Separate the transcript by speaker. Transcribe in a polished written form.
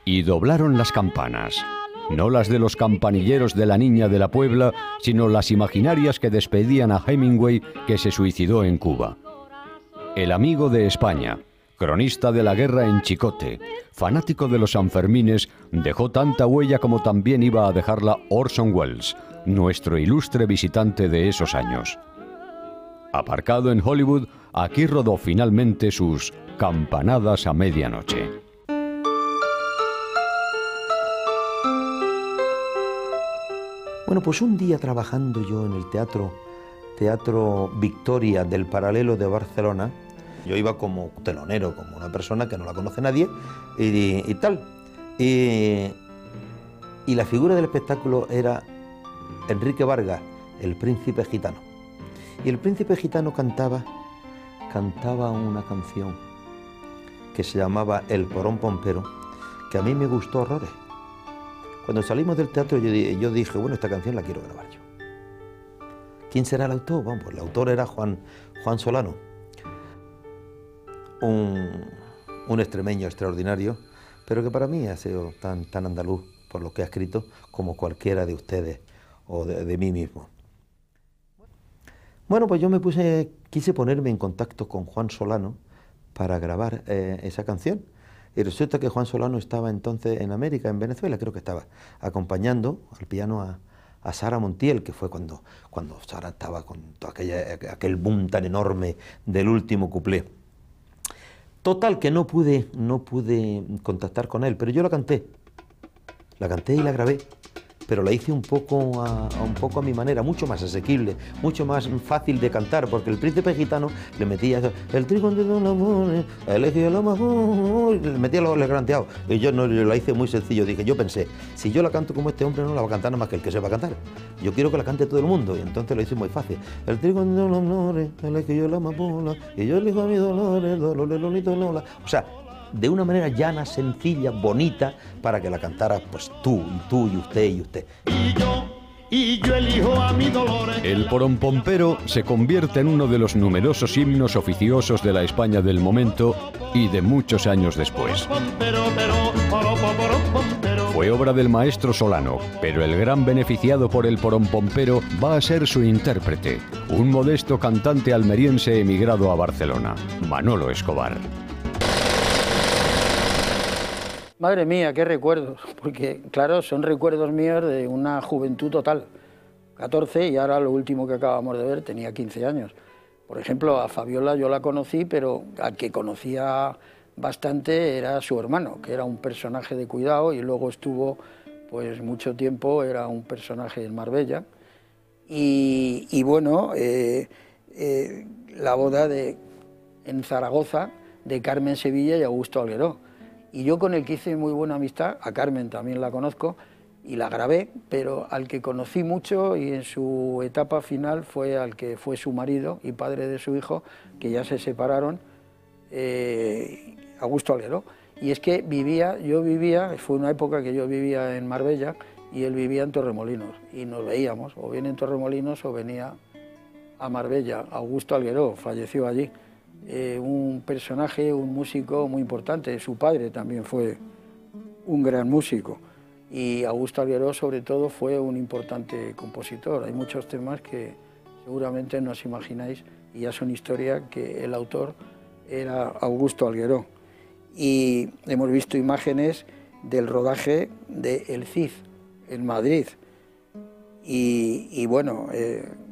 Speaker 1: Y doblaron las campanas. No las de los campanilleros de la Niña de la Puebla, sino las imaginarias que despedían a Hemingway, que se suicidó en Cuba. El amigo de España, cronista de la guerra en Chicote, fanático de los Sanfermines, dejó tanta huella como también iba a dejarla Orson Welles, nuestro ilustre visitante de esos años. Aparcado en Hollywood, aquí rodó finalmente sus Campanadas a medianoche.
Speaker 2: Bueno, pues un día trabajando yo en el Teatro Victoria del Paralelo de Barcelona, yo iba como telonero, como una persona que no la conoce nadie y tal. Y la figura del espectáculo era Enrique Vargas, el príncipe gitano. Y el príncipe gitano cantaba una canción que se llamaba El porón pompero, que a mí me gustó horrores. Cuando salimos del teatro yo dije, bueno, esta canción la quiero grabar yo. ¿Quién será el autor? Bueno, pues el autor era Juan Solano, un extremeño extraordinario, pero que para mí ha sido tan andaluz por lo que ha escrito como cualquiera de ustedes o de mí mismo. Bueno, pues yo quise ponerme en contacto con Juan Solano para grabar esa canción. Y resulta que Juan Solano estaba entonces en América, en Venezuela, creo que estaba, acompañando al piano a Sara Montiel, que fue cuando Sara estaba con todo aquel boom tan enorme del último cuplé. Total, que no pude contactar con él, pero yo la canté y la grabé, pero la hice un poco a mi manera, mucho más asequible, mucho más fácil de cantar, porque el príncipe gitano le metía el trigo de don amor, elegí el amor, le metía los granteados, y yo la hice muy sencillo. Dije, yo pensé, si yo la canto como este hombre, no la va a cantar nada más que el que sepa cantar. Yo quiero que la cante todo el mundo, y entonces lo hice muy fácil. El trigo de don amor, elegí el amapola, y yo elijo a mi dolores, lola. O sea, de una manera llana, sencilla, bonita, para que la cantara pues tú y usted.
Speaker 3: Y yo elijo a mi Dolores.
Speaker 1: El porón pompero se convierte en uno de los numerosos himnos oficiosos de la España del momento y de muchos años después. Fue obra del maestro Solano, pero el gran beneficiado por el porón pompero va a ser su intérprete, un modesto cantante almeriense emigrado a Barcelona, Manolo Escobar.
Speaker 4: Madre mía, qué recuerdos, porque claro, son recuerdos míos de una juventud total, 14 y ahora lo último que acabamos de ver tenía 15 años. Por ejemplo, a Fabiola yo la conocí, pero al que conocía bastante era su hermano, que era un personaje de cuidado y luego estuvo pues mucho tiempo, era un personaje en Marbella. Y bueno, la boda en Zaragoza de Carmen Sevilla y Augusto Algueró. Y yo con el que hice muy buena amistad, a Carmen también la conozco, y la grabé, pero al que conocí mucho y en su etapa final fue al que fue su marido y padre de su hijo, que ya se separaron, Augusto Algueró. Y es que fue una época que yo vivía en Marbella y él vivía en Torremolinos, y nos veíamos, o bien en Torremolinos o venía a Marbella. Augusto Algueró falleció allí. Un personaje, un músico muy importante. Su padre también fue un gran músico y Augusto Algueró sobre todo fue un importante compositor. Hay muchos temas que seguramente no os imagináis y ya son historia, que el autor era Augusto Algueró. Y hemos visto imágenes del rodaje de El Cid en Madrid y bueno,